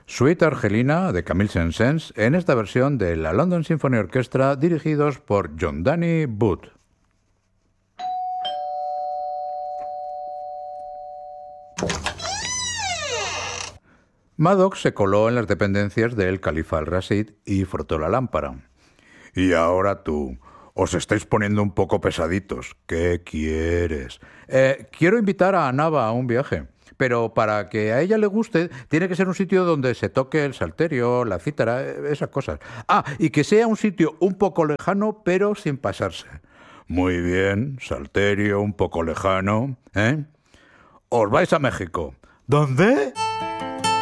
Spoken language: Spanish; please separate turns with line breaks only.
Suite Argelina de Camille Saint-Saëns en esta versión de la London Symphony Orchestra dirigidos por John Danny Booth. Maddox se coló en las dependencias del califa al-Rashid y frotó la lámpara. Y ahora tú, os estáis poniendo un poco pesaditos. ¿Qué quieres? Quiero invitar a Nava a un viaje, pero para que a ella le guste, tiene que ser un sitio donde se toque el salterio, la cítara, esas cosas. Ah, y que sea un sitio un poco lejano, pero sin pasarse. Muy bien, salterio, un poco lejano, ¿eh? Os vais a México. ¿Dónde?